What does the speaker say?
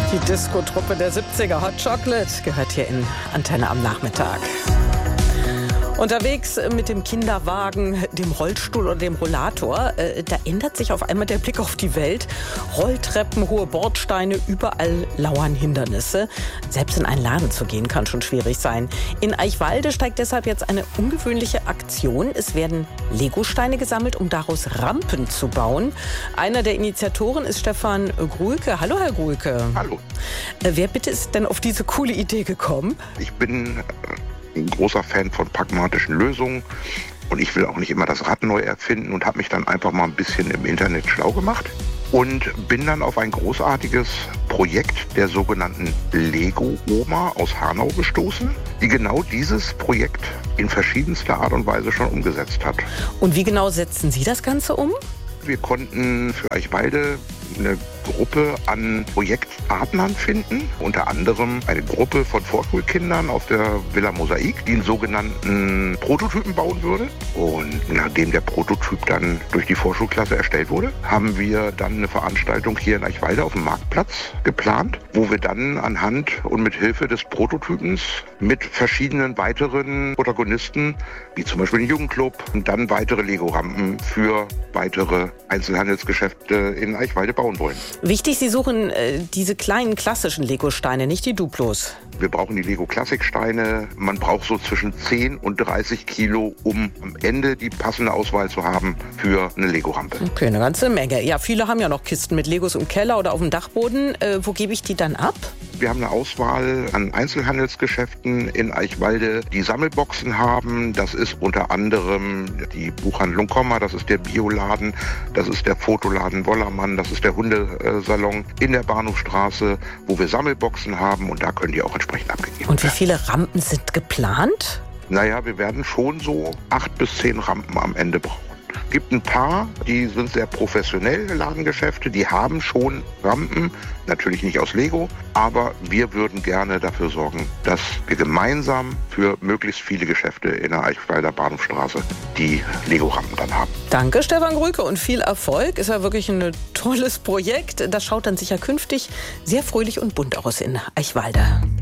Die Disco-Truppe der 70er, Hot Chocolate, gehört hier in Antenne am Nachmittag. Unterwegs mit dem Kinderwagen, dem Rollstuhl oder dem Rollator, da ändert sich auf einmal der Blick auf die Welt. Rolltreppen, hohe Bordsteine, überall lauern Hindernisse. Selbst in einen Laden zu gehen, kann schon schwierig sein. In Eichwalde steigt deshalb jetzt eine ungewöhnliche Aktion. Es werden Legosteine gesammelt, um daraus Rampen zu bauen. Einer der Initiatoren ist Stefan Gruhlke. Hallo, Herr Gruhlke. Hallo. Wer bitte ist denn auf diese coole Idee gekommen? Ich bin ein großer Fan von pragmatischen Lösungen und ich will auch nicht immer das Rad neu erfinden und habe mich dann einfach mal ein bisschen im Internet schlau gemacht und bin dann auf ein großartiges Projekt der sogenannten Lego-Oma aus Hanau gestoßen, die genau dieses Projekt in verschiedenster Art und Weise schon umgesetzt hat. Und wie genau setzen Sie das Ganze um? Wir konnten für Eichwalde eine Gruppe an Projektpartnern finden, unter anderem eine Gruppe von Vorschulkindern aus der Villa Mosaik, die einen sogenannten Prototypen bauen würde. Und nachdem der Prototyp dann durch die Vorschulklasse erstellt wurde, haben wir dann eine Veranstaltung hier in Eichwalde auf dem Marktplatz geplant, wo wir dann anhand und mit Hilfe des Prototypens mit verschiedenen weiteren Protagonisten, wie zum Beispiel den Jugendclub, und dann weitere Lego-Rampen für weitere Einzelhandelsgeschäfte in Eichwalde bauen wollen. Wichtig, Sie suchen diese kleinen klassischen Lego-Steine, nicht die Duplos. Wir brauchen die Lego-Klassiksteine. Man braucht so zwischen 10 und 30 Kilo, um am Ende die passende Auswahl zu haben für eine Lego-Rampe. Okay, eine ganze Menge. Ja, viele haben ja noch Kisten mit Legos im Keller oder auf dem Dachboden. Wo gebe ich die dann ab? Wir haben eine Auswahl an Einzelhandelsgeschäften in Eichwalde, die Sammelboxen haben. Das ist unter anderem die Buchhandlung Komma, das ist der Bioladen, das ist der Fotoladen Wollermann, das ist der Hundesalon in der Bahnhofstraße, wo wir Sammelboxen haben und da können die auch entsprechend abgegeben werden. Und wie viele Rampen sind geplant? Naja, wir werden schon so 8 bis 10 Rampen am Ende brauchen. Es gibt ein paar, die sind sehr professionelle Ladengeschäfte, die haben schon Rampen, natürlich nicht aus Lego, aber wir würden gerne dafür sorgen, dass wir gemeinsam für möglichst viele Geschäfte in der Eichwalder Bahnhofstraße die Lego-Rampen dann haben. Danke, Stefan Gruhlke, und viel Erfolg. Ist ja wirklich ein tolles Projekt. Das schaut dann sicher künftig sehr fröhlich und bunt aus in Eichwalde.